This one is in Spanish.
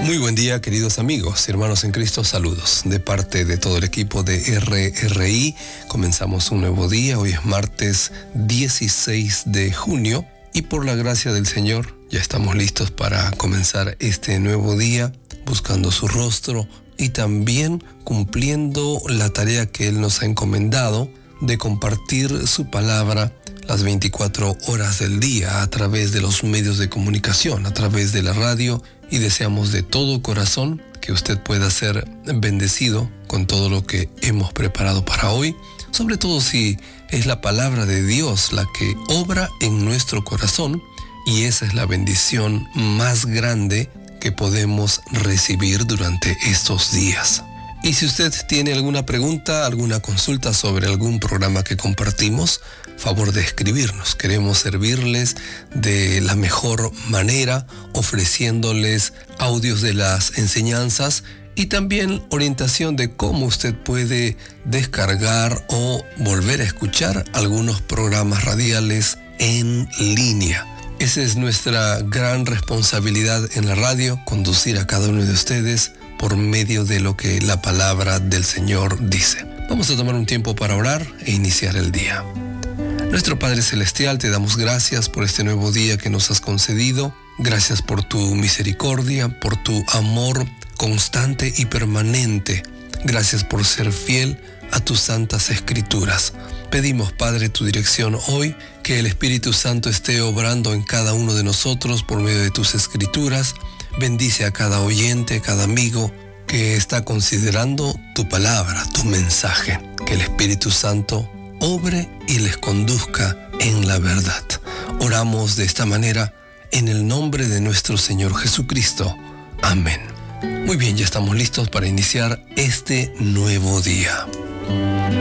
Muy buen día, queridos amigos y hermanos en Cristo, saludos. De parte de todo el equipo de RRI, comenzamos un nuevo día. Hoy es martes 16 de junio y por la gracia del Señor ya estamos listos para comenzar este nuevo día, buscando su rostro y también cumpliendo la tarea que Él nos ha encomendado de compartir su palabra las 24 horas del día a través de los medios de comunicación, a través de la radio, y deseamos de todo corazón que usted pueda ser bendecido con todo lo que hemos preparado para hoy, sobre todo si es la palabra de Dios la que obra en nuestro corazón, y esa es la bendición más grande que podemos recibir durante estos días. Y si usted tiene alguna pregunta, alguna consulta sobre algún programa que compartimos, favor de escribirnos. Queremos servirles de la mejor manera, ofreciéndoles audios de las enseñanzas y también orientación de cómo usted puede descargar o volver a escuchar algunos programas radiales en línea. Esa es nuestra gran responsabilidad en la radio, conducir a cada uno de ustedes por medio de lo que la palabra del Señor dice. Vamos a tomar un tiempo para orar e iniciar el día. Nuestro Padre Celestial, te damos gracias por este nuevo día que nos has concedido. Gracias por tu misericordia, por tu amor constante y permanente. Gracias por ser fiel a tus santas escrituras. Pedimos, Padre, tu dirección hoy, que el Espíritu Santo esté obrando en cada uno de nosotros por medio de tus escrituras. Bendice a cada oyente, a cada amigo que está considerando tu palabra, tu mensaje. Que el Espíritu Santo obre y les conduzca en la verdad. Oramos de esta manera en el nombre de nuestro Señor Jesucristo. Amén. Muy bien, ya estamos listos para iniciar este nuevo día.